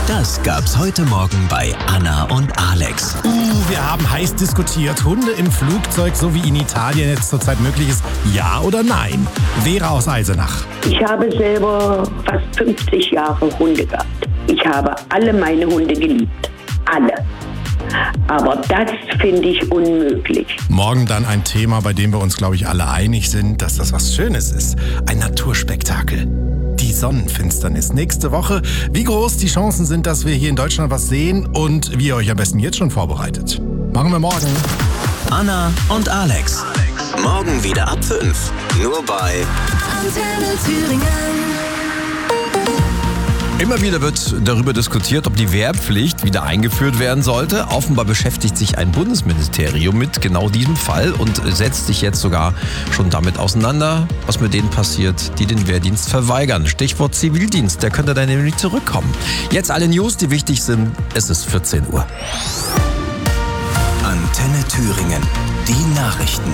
Das gab's heute Morgen bei Anna und Alex. Wir haben heiß diskutiert. Hunde im Flugzeug, so wie in Italien jetzt zurzeit möglich ist. Ja oder nein? Vera aus Eisenach. Ich habe selber fast 50 Jahre Hunde gehabt. Ich habe alle meine Hunde geliebt. Alle. Aber das finde ich unmöglich. Morgen dann ein Thema, bei dem wir uns, glaube ich, alle einig sind, dass das was Schönes ist. Ein Naturspektakel. Die Sonnenfinsternis. Nächste Woche. Wie groß die Chancen sind, dass wir hier in Deutschland was sehen und wie ihr euch am besten jetzt schon vorbereitet. Machen wir morgen. Anna und Alex. Morgen wieder ab 5. Nur bei Antenne Thüringen. Immer wieder wird darüber diskutiert, ob die Wehrpflicht wieder eingeführt werden sollte. Offenbar beschäftigt sich ein Bundesministerium mit genau diesem Fall und setzt sich jetzt sogar schon damit auseinander, was mit denen passiert, die den Wehrdienst verweigern. Stichwort Zivildienst, der könnte dann nämlich zurückkommen. Jetzt alle News, die wichtig sind. Es ist 14 Uhr. Antenne Thüringen. Die Nachrichten.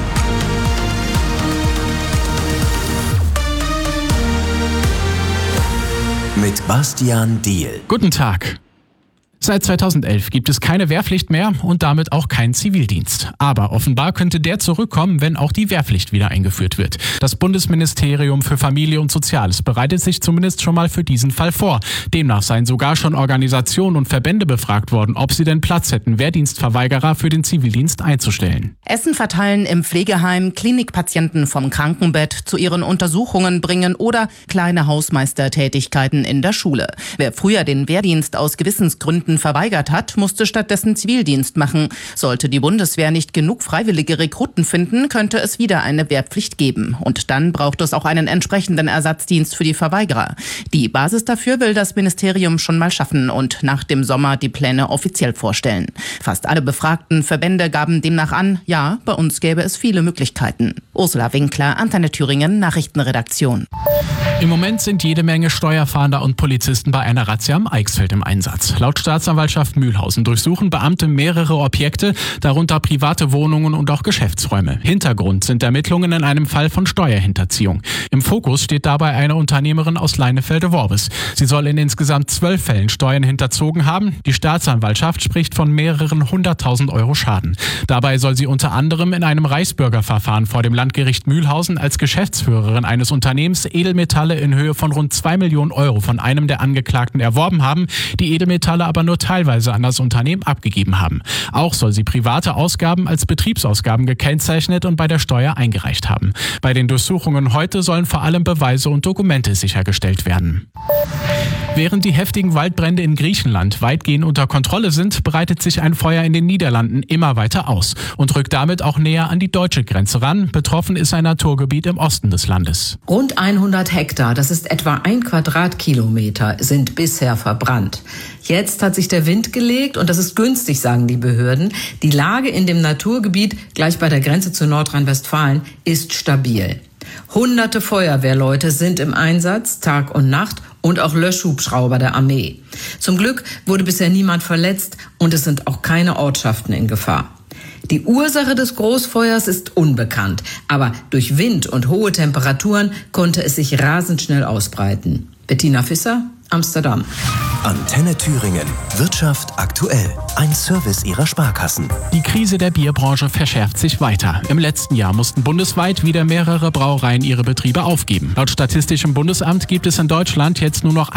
Mit Bastian Diehl. Guten Tag. Seit 2011 gibt es keine Wehrpflicht mehr und damit auch keinen Zivildienst. Aber offenbar könnte der zurückkommen, wenn auch die Wehrpflicht wieder eingeführt wird. Das Bundesministerium für Familie und Soziales bereitet sich zumindest schon mal für diesen Fall vor. Demnach seien sogar schon Organisationen und Verbände befragt worden, ob sie denn Platz hätten, Wehrdienstverweigerer für den Zivildienst einzustellen. Essen verteilen im Pflegeheim, Klinikpatienten vom Krankenbett zu ihren Untersuchungen bringen oder kleine Hausmeistertätigkeiten in der Schule. Wer früher den Wehrdienst aus Gewissensgründen verweigert hat, musste stattdessen Zivildienst machen. Sollte die Bundeswehr nicht genug freiwillige Rekruten finden, könnte es wieder eine Wehrpflicht geben. Und dann braucht es auch einen entsprechenden Ersatzdienst für die Verweigerer. Die Basis dafür will das Ministerium schon mal schaffen und nach dem Sommer die Pläne offiziell vorstellen. Fast alle befragten Verbände gaben demnach an, ja, bei uns gäbe es viele Möglichkeiten. Ursula Winkler, Antenne Thüringen, Nachrichtenredaktion. Im Moment sind jede Menge Steuerfahnder und Polizisten bei einer Razzia am Eichsfeld im Einsatz. Laut Staatsanwaltschaft Mühlhausen durchsuchen Beamte mehrere Objekte, darunter private Wohnungen und auch Geschäftsräume. Hintergrund sind Ermittlungen in einem Fall von Steuerhinterziehung. Im Fokus steht dabei eine Unternehmerin aus Leinefelde-Worbis. Sie soll in insgesamt 12 Fällen Steuern hinterzogen haben. Die Staatsanwaltschaft spricht von mehreren 100.000 Euro Schaden. Dabei soll sie unter anderem in einem Reichsbürgerverfahren vor dem Landgericht Mühlhausen als Geschäftsführerin eines Unternehmens Edelmetalle in Höhe von rund 2 Millionen Euro von einem der Angeklagten erworben haben, die Edelmetalle aber nur teilweise an das Unternehmen abgegeben haben. Auch soll sie private Ausgaben als Betriebsausgaben gekennzeichnet und bei der Steuer eingereicht haben. Bei den Durchsuchungen heute sollen vor allem Beweise und Dokumente sichergestellt werden. Während die heftigen Waldbrände in Griechenland weitgehend unter Kontrolle sind, breitet sich ein Feuer in den Niederlanden immer weiter aus und rückt damit auch näher an die deutsche Grenze ran. Betroffen ist ein Naturgebiet im Osten des Landes. Rund 100 Hektar, das ist etwa 1 Quadratkilometer, sind bisher verbrannt. Jetzt hat sich der Wind gelegt und das ist günstig, sagen die Behörden. Die Lage in dem Naturgebiet, gleich bei der Grenze zu Nordrhein-Westfalen, ist stabil. Hunderte Feuerwehrleute sind im Einsatz, Tag und Nacht, und auch Löschhubschrauber der Armee. Zum Glück wurde bisher niemand verletzt und es sind auch keine Ortschaften in Gefahr. Die Ursache des Großfeuers ist unbekannt, aber durch Wind und hohe Temperaturen konnte es sich rasend schnell ausbreiten. Bettina Visser, Amsterdam. Antenne Thüringen. Wirtschaft aktuell. Ein Service ihrer Sparkassen. Die Krise der Bierbranche verschärft sich weiter. Im letzten Jahr mussten bundesweit wieder mehrere Brauereien ihre Betriebe aufgeben. Laut Statistischem Bundesamt gibt es in Deutschland jetzt nur noch